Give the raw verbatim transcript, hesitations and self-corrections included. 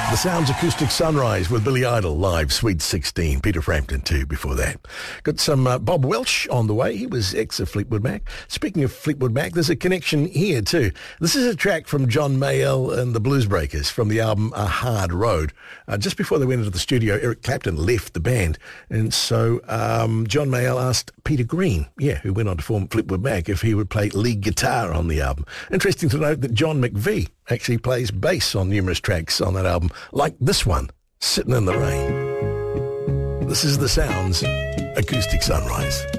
The Sounds Acoustic Sunrise with Billy Idol, live, Sweet sixteen. Peter Frampton too before that. Got some uh, Bob Welch on the way. He was ex of Fleetwood Mac. Speaking of Fleetwood Mac, there's a connection here too. This is a track from John Mayall and the Bluesbreakers from the album A Hard Road. Uh, just before they went into the studio, Eric Clapton left the band. And so um, John Mayall asked Peter Green, yeah, who went on to form Fleetwood Mac, if he would play lead guitar on the album. Interesting to note that John McVie actually plays bass on numerous tracks on that album, like this one, Sitting in the Rain. This is The Sounds Acoustic Sunrise.